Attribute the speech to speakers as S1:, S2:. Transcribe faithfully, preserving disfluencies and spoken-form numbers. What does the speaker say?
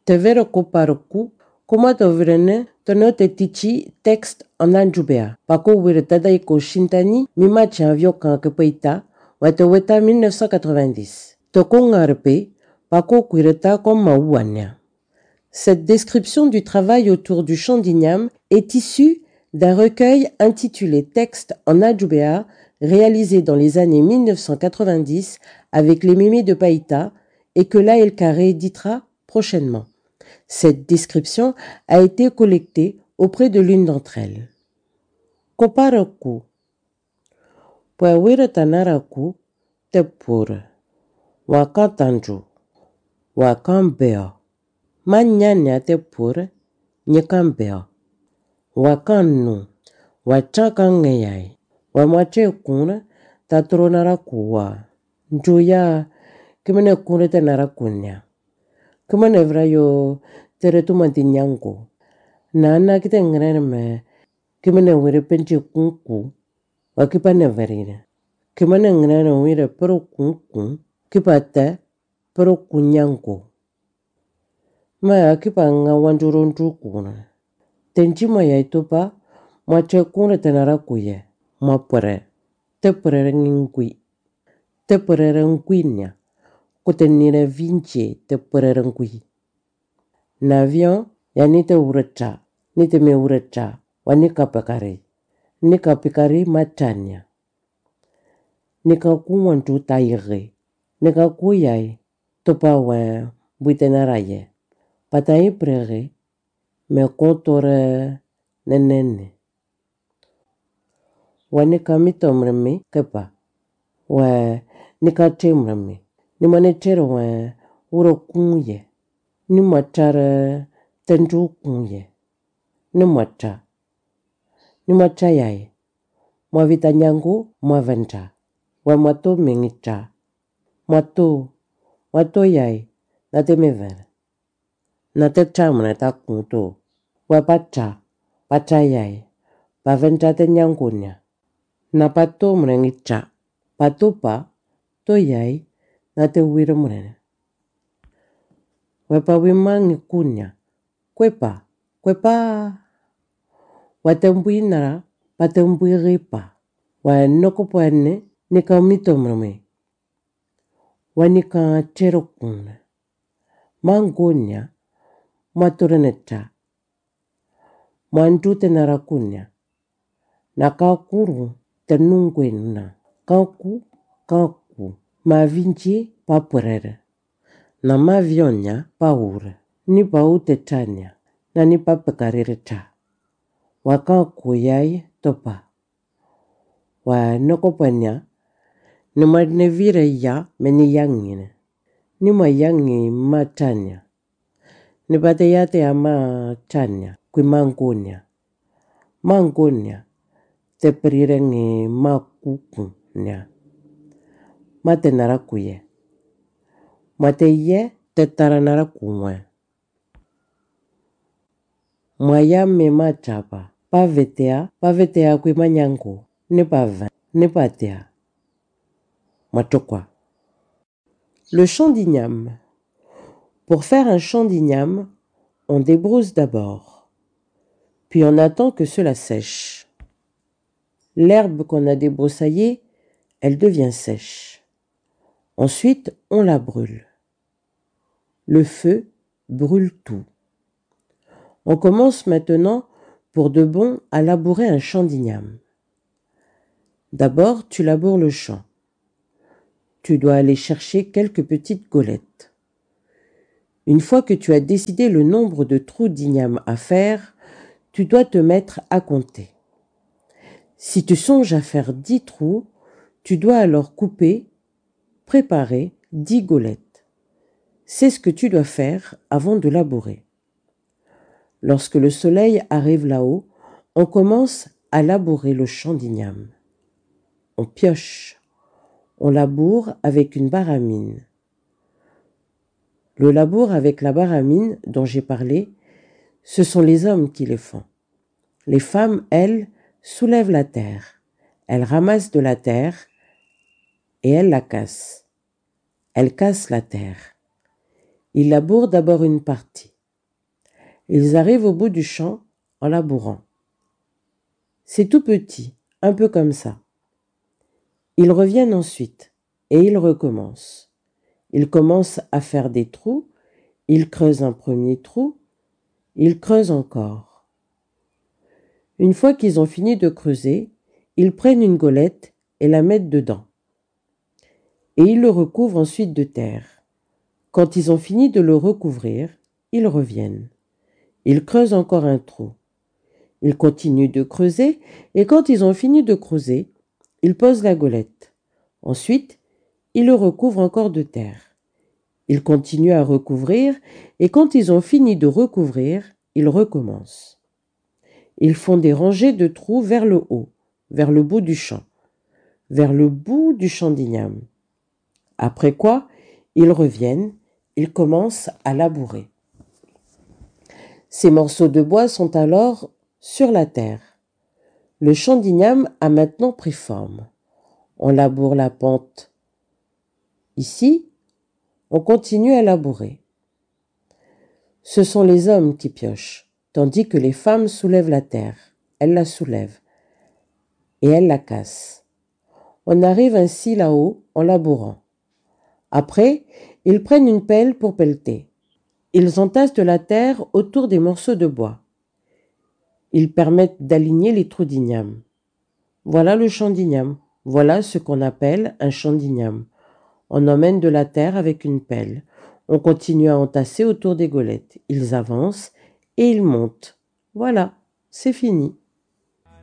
S1: Te vero kuparuku, kuma to virene, tono te tichi texte en anjubea. Pako wire tadai ko shintani, mimachi avio kan kepeita, wate weta mille neuf cent quatre-vingt-dix. Toko ngarpe, pako kwireta comme mauania. Cette description du travail autour du chant d'igname est issue d'un recueil intitulé Texte en Adjoubéa, réalisé dans les années mille neuf cent quatre-vingt-dix avec les Mémés de Païta et que l'A L K rééditera prochainement. Cette description a été collectée auprès de l'une d'entre elles. Koparaku. Puawira tanaraku te pura. Wakantanju. Wakambea. Manyanya te pura. Nyekambea. Wakanu. Wachakangeyai. Wamache kuna tatronarakuwa. Njuya kimene kuna te narakunya. Kimene vrayo teretumanti nyango. Nana kite ngrene me kimene wire penche kunku. Wakipane varina. Kimene ngrene wire pero kunku. Kipate pero kunyango. Ma akipa nga wanjuronju kuna. Tenchima ya itopa mache kuna tenarakuye. Ma pere. Te pere ngingui. Te pere nguinya. Kote nire vinche te pere ngui. Navion ya nite urecha. Nite me urecha. Wanika pekari. Nika pekari matanya. Nika kuwantu taire. Nika kuyai. Topa wa buitenaraye. Patai prere. Me kontore nenene. Wanika mitomreme kepa. Wa nika temreme. Nimane tero wa uro kunye. Nimachara tenju kunye. Nimacha. Nimacha yai. Mwa vita nyangu mwa venta. Wa mato mengicha. Mato. Mato yai. Nate mevere. Nate chamre ta kunto. Wa pacha. Pacha yai. Pa venta te nyangunya. Na pato mrengicha. Pato pa. To yai. Nate wire mrene. Wepa wimangi kunya. Kwepa. Kwepa. Watembui nara. Patembui ripa. Wa noko puane. Nika mito mreme. Wanika chero kuna. Mangonya. Maturenecha. Manjute nara kunya. Nakakuru tenungwena. Kaku. Kaku. Ma vinci pa purere. Na ma vionya pa ure. Ni pa ute chanya. Na ni pa pekarire cha. Wakaku yai topa. Wa nokopanya. Ni ma nevire ya meni yangine. Ni ma yangi ma chanya. Ni pate yate ya ma chanya. Kui mangonya. Mangonya. Te perirengi ma kukunya. Mate narakuye. Mate ye te taranarakuwe. Mwaya me machapa. Pa vetea. Pa vetea kui manyango. Ne pa vin. Ne pa tea. Machokwa. Le chant d'igname. Pour faire un chant d'igname, on débrousse d'abord. Puis on attend que cela sèche. L'herbe qu'on a débroussaillée, elle devient sèche. Ensuite, on la brûle. Le feu brûle tout. On commence maintenant pour de bon à labourer un champ d'igname. D'abord, tu laboures le champ. Tu dois aller chercher quelques petites gaulettes. Une fois que tu as décidé le nombre de trous d'igname à faire, tu dois te mettre à compter. Si tu songes à faire dix trous, tu dois alors couper, préparer dix gaulettes. C'est ce que tu dois faire avant de labourer. Lorsque le soleil arrive là-haut, on commence à labourer le champ d'igname. On pioche, on laboure avec une baramine. Le labour avec la baramine dont j'ai parlé, ce sont les hommes qui les font. Les femmes, elles, soulèvent la terre. Elles ramassent de la terre et elles la cassent. Elles cassent la terre. Ils labourent d'abord une partie. Ils arrivent au bout du champ en labourant. C'est tout petit, un peu comme ça. Ils reviennent ensuite et ils recommencent. Ils commencent à faire des trous, ils creusent un premier trou, ils creusent encore. Une fois qu'ils ont fini de creuser, ils prennent une golette et la mettent dedans. Et ils le recouvrent ensuite de terre. Quand ils ont fini de le recouvrir, ils reviennent. Ils creusent encore un trou. Ils continuent de creuser et quand ils ont fini de creuser, ils posent la golette. Ensuite, ils le recouvrent encore de terre. Ils continuent à recouvrir et quand ils ont fini de recouvrir, ils recommencent. Ils font des rangées de trous vers le haut, vers le bout du champ, vers le bout du champ d'igname. Après quoi, ils reviennent, ils commencent à labourer. Ces morceaux de bois sont alors sur la terre. Le champ d'igname a maintenant pris forme. On laboure la pente. Ici, on continue à labourer. Ce sont les hommes qui piochent, tandis que les femmes soulèvent la terre. Elles la soulèvent et elles la cassent. On arrive ainsi là-haut en labourant. Après, ils prennent une pelle pour pelleter. Ils entassent de la terre autour des morceaux de bois. Ils permettent d'aligner les trous d'igname. Voilà le champ d'igname. Voilà ce qu'on appelle un champ d'igname. On emmène de la terre avec une pelle. On continue à entasser autour des golettes. Ils avancent et ils montent. Voilà, c'est fini.